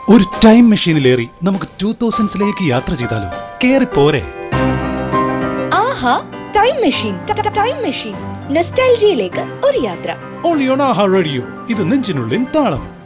ഒരു ടൈം മെഷീനിലേറി നമുക്ക് 2000s യാത്ര ചെയ്താലോ? കേറി പോരെ. ആഹാ, ടൈം മെഷീൻ. ടൈം മെഷീൻ നൊസ്റ്റാൾജിയയിലേക്ക് ഒരു യാത്ര. Only on Aaha radio. ഇത് നെഞ്ചിനുള്ളിൻ താളം.